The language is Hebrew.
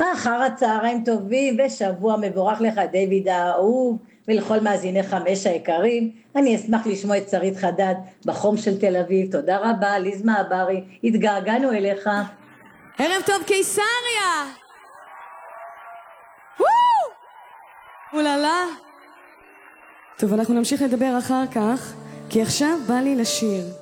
אחר הצהריים טובים ושבוע מבורך לך דיוויד האהוב ולכל מאזיני חמש היקרים. אני אשמח לשמוע את שרית חדד בחום של תל אביב. תודה רבה ליז מעברי, התגעגענו אליך. ערב טוב קיסריה. אוללה. טוב, אנחנו נמשיך לדבר אחר כך, כי עכשיו בא לי לשיר.